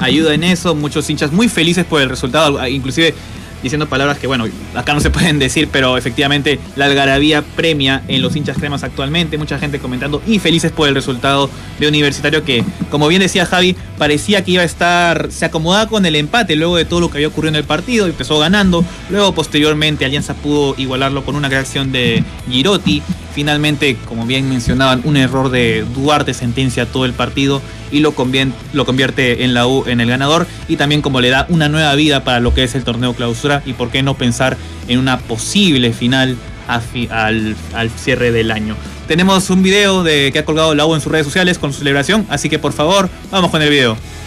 ayuda en eso. Muchos hinchas muy felices por el resultado, inclusive diciendo palabras que, bueno, acá no se pueden decir, pero efectivamente la algarabía premia en los hinchas cremas actualmente. Mucha gente comentando y felices por el resultado de Universitario, que, como bien decía Javi, parecía que iba a estar, se acomodaba con el empate luego de todo lo que había ocurrido en el partido, empezó ganando, luego posteriormente Alianza pudo igualarlo con una creación de Girotti. Finalmente, como bien mencionaban, un error de Duarte sentencia todo el partido y lo convierte en la U en el ganador, y también como le da una nueva vida para lo que es el torneo clausura, y por qué no pensar en una posible final al cierre del año. Tenemos un video que ha colgado la U en sus redes sociales con su celebración, así que por favor, vamos con el video.